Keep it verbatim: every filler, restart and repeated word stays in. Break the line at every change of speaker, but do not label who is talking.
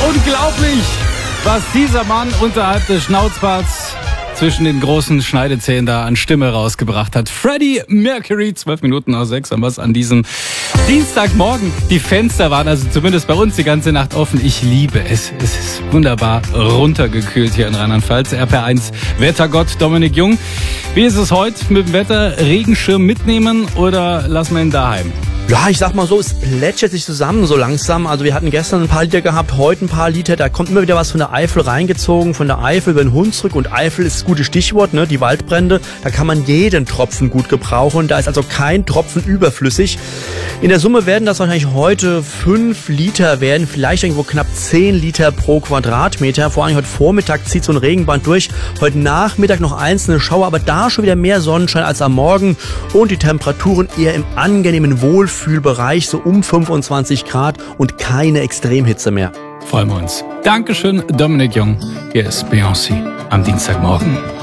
Unglaublich, was dieser Mann unterhalb des Schnauzbarts zwischen den großen Schneidezähnen da an Stimme rausgebracht hat. Freddie Mercury, zwölf Minuten nach sechs haben wir es an diesem Dienstagmorgen. Die Fenster waren also zumindest bei uns die ganze Nacht offen. Ich liebe es. Es ist wunderbar runtergekühlt hier in Rheinland-Pfalz. R P R eins Wettergott Dominik Jung. Wie ist es heute mit dem Wetter? Regenschirm mitnehmen oder lassen wir ihn daheim?
Ja, ich sag mal so, es plätschert sich zusammen so langsam. Also wir hatten gestern ein paar Liter gehabt, heute ein paar Liter. Da kommt immer wieder was von der Eifel reingezogen, von der Eifel über den Hunsrück. Und Eifel ist das gute Stichwort, ne? Die Waldbrände. Da kann man jeden Tropfen gut gebrauchen. Da ist also kein Tropfen überflüssig. In der Summe werden das wahrscheinlich heute fünf Liter werden, vielleicht irgendwo knapp zehn Liter pro Quadratmeter. Vor allem heute Vormittag zieht so ein Regenband durch. Heute Nachmittag noch einzelne Schauer, aber da schon wieder mehr Sonnenschein als am Morgen. Und die Temperaturen eher im angenehmen Wohlfühlbereich, so um fünfundzwanzig Grad und keine Extremhitze mehr.
Freuen wir uns. Dankeschön, Dominik Jung. Hier ist Beyoncé am Dienstagmorgen.